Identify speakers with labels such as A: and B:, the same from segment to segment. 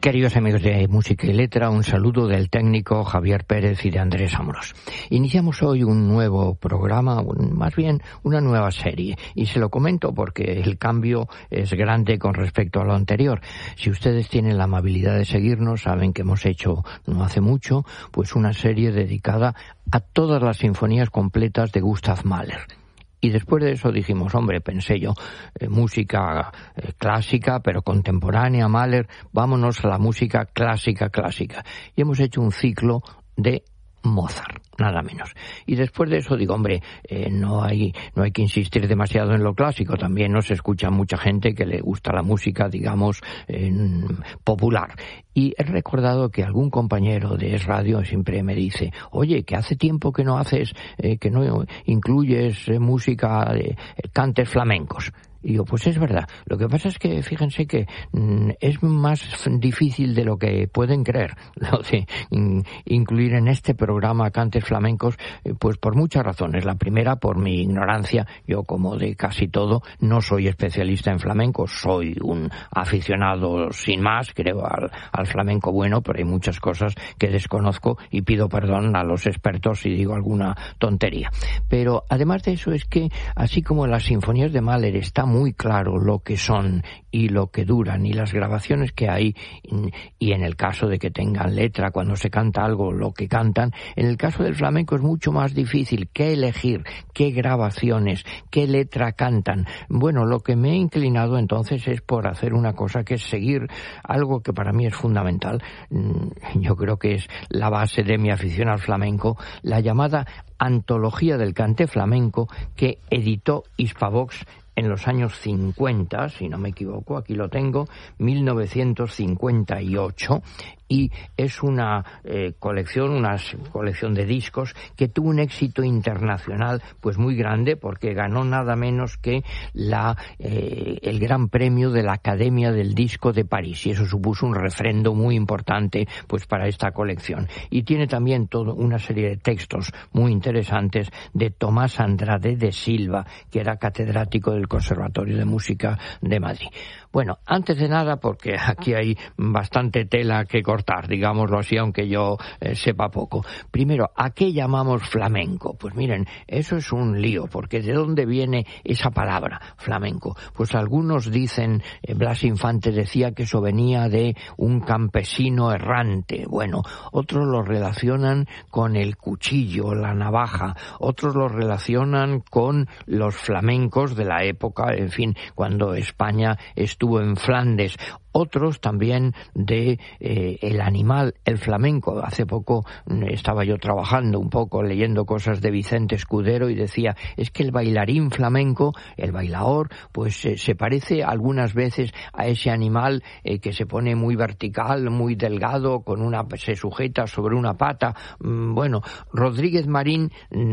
A: Queridos amigos de Música y Letra, un saludo del técnico Javier Pérez y de Andrés Amorós. Iniciamos hoy un nuevo programa, más bien una nueva serie, y se lo comento porque el cambio es grande con respecto a lo anterior. Si ustedes tienen la amabilidad de seguirnos, saben que hemos hecho no hace mucho pues una serie dedicada a todas las sinfonías completas de Gustav Mahler. Y después de eso dijimos, hombre, pensé yo, música clásica, pero contemporánea, Mahler, vámonos a la música clásica. Y hemos hecho un ciclo de Mozart, nada menos. Y después de eso digo, hombre, no hay que insistir demasiado en lo clásico. También nos escucha mucha gente que le gusta la música, digamos, popular. Y he recordado que algún compañero de Es Radio siempre me dice, oye, que hace tiempo que no haces, que no incluyes música, cantes flamencos. Y yo, pues es verdad. Lo que pasa es que, fíjense que es más difícil de lo que pueden creer, lo de incluir en este programa cantes flamencos, pues por muchas razones. La primera, por mi ignorancia. Yo, como de casi todo, no soy especialista en flamenco, soy un aficionado sin más, creo al flamenco bueno, pero hay muchas cosas que desconozco y pido perdón a los expertos si digo alguna tontería. Pero además de eso es que, así como las sinfonías de Mahler está muy claro lo que son y lo que duran y las grabaciones que hay, y en el caso de que tengan letra cuando se canta algo, lo que cantan, en el caso del flamenco es mucho más difícil qué elegir, qué grabaciones, qué letra cantan. Bueno, lo que me he inclinado entonces es por hacer una cosa que es seguir algo que para mí es fundamental, yo creo que es la base de mi afición al flamenco, la llamada Antología del Cante Flamenco que editó Hispavox en los años 50, si no me equivoco, aquí lo tengo, 1958, y es una colección de discos que tuvo un éxito internacional pues muy grande, porque ganó nada menos que el Gran Premio de la Academia del Disco de París, y eso supuso un refrendo muy importante pues para esta colección. Y tiene también toda una serie de textos muy interesantes de Tomás Andrade de Silva, que era catedrático del Conservatorio de Música de Madrid. Bueno, antes de nada, porque aquí hay bastante tela que cortar, digámoslo así, aunque yo sepa poco. Primero, ¿a qué llamamos flamenco? Pues miren, eso es un lío, porque ¿de dónde viene esa palabra, flamenco? Pues algunos dicen, Blas Infante decía que eso venía de un campesino errante. Bueno, otros lo relacionan con el cuchillo, la navaja, otros lo relacionan con los flamencos de la época, en fin, cuando España estuvo en Flandes. Otros también de el animal, el flamenco. Hace poco estaba yo trabajando un poco, leyendo cosas de Vicente Escudero, y decía, es que el bailarín flamenco, el bailaor, pues se parece algunas veces a ese animal que se pone muy vertical, muy delgado, se sujeta sobre una pata. Bueno, Rodríguez Marín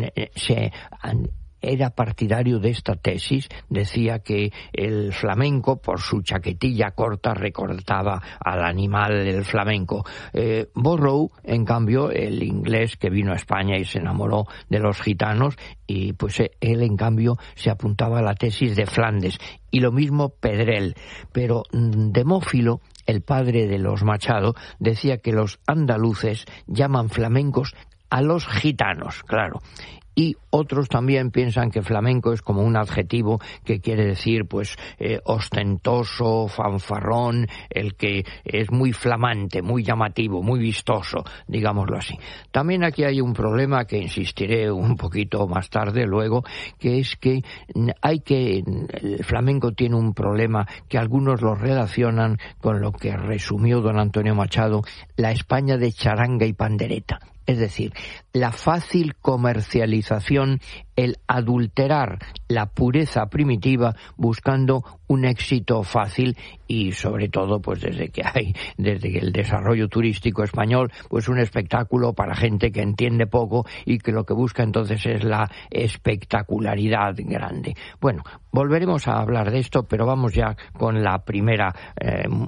A: era partidario de esta tesis, decía que el flamenco, por su chaquetilla corta, recordaba al animal del flamenco. Burrough, en cambio, el inglés que vino a España y se enamoró de los gitanos, y pues él, en cambio, se apuntaba a la tesis de Flandes. Y lo mismo Pedrell. Pero Demófilo, el padre de los Machado, decía que los andaluces llaman flamencos a los gitanos, claro. Y otros también piensan que flamenco es como un adjetivo que quiere decir pues ostentoso, fanfarrón, el que es muy flamante, muy llamativo, muy vistoso, digámoslo así. También aquí hay un problema que insistiré un poquito más tarde luego, que es que el flamenco tiene un problema que algunos lo relacionan con lo que resumió don Antonio Machado, la España de charanga y pandereta. Es decir, la fácil comercialización, el adulterar la pureza primitiva buscando un éxito fácil, y sobre todo pues desde el desarrollo turístico español, pues un espectáculo para gente que entiende poco y que lo que busca entonces es la espectacularidad grande. Bueno, volveremos a hablar de esto, pero vamos ya con la primera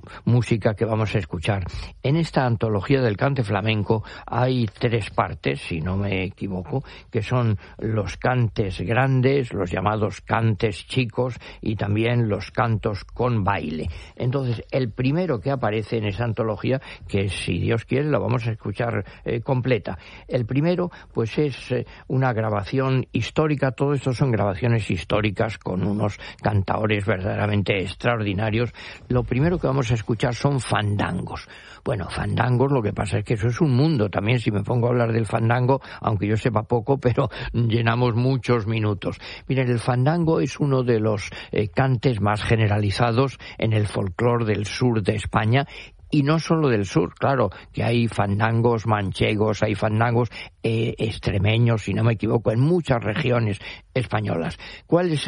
A: música que vamos a escuchar. En esta antología del cante flamenco hay 3 partes, si no me equivoco, que son los cantes grandes, los llamados cantes chicos y también los cantos con baile. Entonces, el primero que aparece en esa antología, que si Dios quiere la vamos a escuchar completa. El primero, pues es una grabación histórica, todo esto son grabaciones históricas con unos cantaores verdaderamente extraordinarios. Lo primero que vamos a escuchar son fandangos. Bueno, fandangos, lo que pasa es que eso es un mundo. También si me pongo a hablar del fandango, aunque yo sepa poco, pero llenamos muchos minutos. Miren, el fandango es uno de los cantes más generalizados en el folclore del sur de España. Y no solo del sur, claro, que hay fandangos manchegos, hay fandangos extremeños, si no me equivoco, en muchas regiones españolas. ¿Cuál es